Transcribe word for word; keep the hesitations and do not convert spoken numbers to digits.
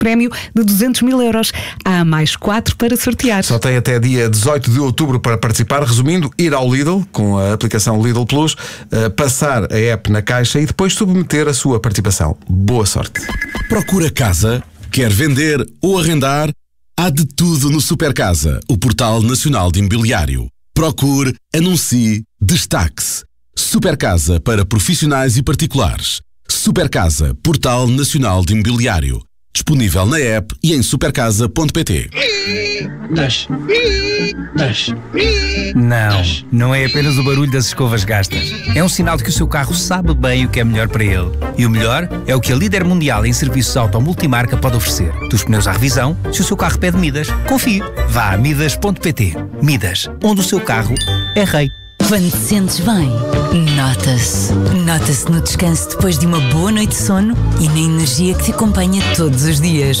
prémio de duzentos mil euros. Há mais quatro para sortear. Só tem até dia dezoito de outubro para participar. Resumindo, ir ao Lidl com a aplicação Lidl Plus, passar a app na caixa e depois submeter a sua participação. Boa sorte. Procura casa? Quer vender ou arrendar? Há de tudo no Supercasa, o portal nacional de imobiliário. Procure, anuncie, destaque-se. Supercasa para profissionais e particulares. Supercasa, portal nacional de imobiliário. Disponível na app e em supercasa ponto pt. Nasce. Nasce. Não, não é apenas o barulho das escovas gastas. É um sinal de que o seu carro sabe bem o que é melhor para ele. E o melhor é o que a líder mundial em serviços automultimarca pode oferecer. Dos pneus à revisão, se o seu carro pede Midas, confie. Vá a midas ponto pt. Midas, onde o seu carro é rei. Quando te sentes bem, nota-se. Nota-se no descanso depois de uma boa noite de sono e na energia que te acompanha todos os dias.